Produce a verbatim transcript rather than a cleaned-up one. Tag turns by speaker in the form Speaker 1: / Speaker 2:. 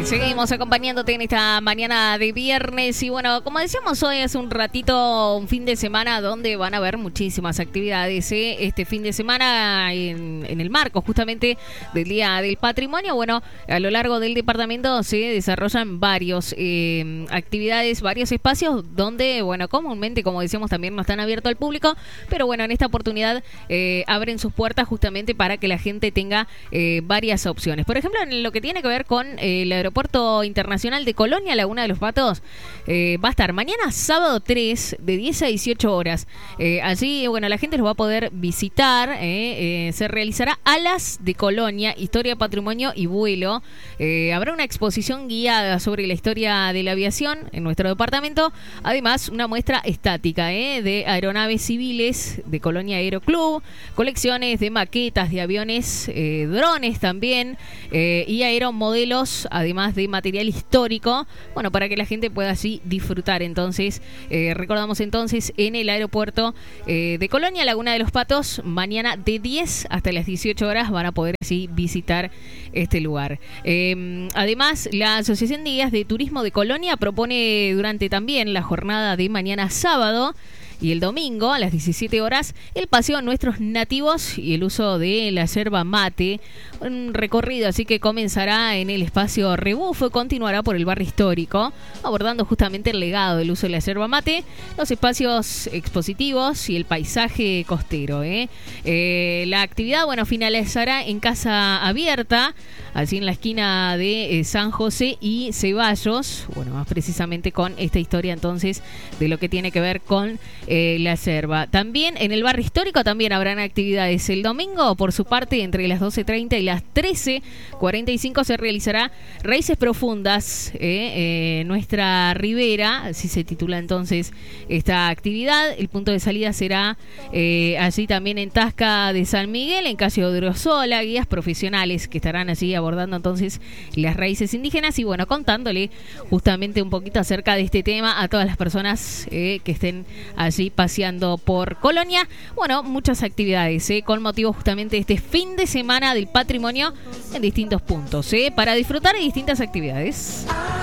Speaker 1: Seguimos acompañándote en esta mañana de viernes y bueno, como decíamos hoy es un ratito, un fin de semana donde van a haber muchísimas actividades, ¿eh? Este fin de semana en, en el marco justamente del Día del Patrimonio. Bueno, a lo largo del departamento se desarrollan varios eh, actividades, varios espacios donde, bueno, comúnmente, como decíamos, también no están abiertos al público, pero bueno, en esta oportunidad eh, abren sus puertas justamente para que la gente tenga eh, varias opciones. Por ejemplo, en lo que tiene que ver con eh, el aeropuerto Internacional de Colonia, Laguna de los Patos, eh, va a estar mañana sábado tres de diez a dieciocho horas. Eh, allí, bueno, la gente los va a poder visitar. Eh, eh, se realizará Alas de Colonia, Historia, Patrimonio y Vuelo. Eh, habrá una exposición guiada sobre la historia de la aviación en nuestro departamento. Además, una muestra estática eh, de aeronaves civiles de Colonia Aeroclub, colecciones de maquetas de aviones, eh, drones también, eh, y aeromodelos, además de material histórico, bueno, para que la gente pueda así disfrutar. Entonces, eh, recordamos entonces en el aeropuerto eh, de Colonia, Laguna de los Patos, mañana de diez hasta las dieciocho horas van a poder así visitar este lugar. Eh, además, la Asociación de Guías de Turismo de Colonia propone durante también la jornada de mañana sábado y el domingo a las diecisiete horas el paseo a nuestros nativos y el uso de la yerba mate, un recorrido así que comenzará en el espacio Rebufo y continuará por el barrio histórico, abordando justamente el legado del uso de la yerba mate, los espacios expositivos y el paisaje costero. ¿eh? Eh, la actividad, bueno, finalizará en Casa Abierta, así en la esquina de eh, San José y Ceballos, bueno, más precisamente con esta historia entonces de lo que tiene que ver con eh, la yerba. También en el barrio histórico también habrán actividades. El domingo, por su parte, entre las doce treinta y las trece cuarenta y cinco se realizará Raíces Profundas, eh, eh, nuestra ribera, así se titula entonces esta actividad. El punto de salida será eh, allí también en Tasca de San Miguel, en calle Odriozola, guías profesionales que estarán allí abordando entonces las raíces indígenas y bueno, contándole justamente un poquito acerca de este tema a todas las personas eh, que estén allí paseando por Colonia. Bueno, muchas actividades eh, con motivo justamente de este fin de semana del patrimonio en distintos puntos, eh, para disfrutar de distintas actividades.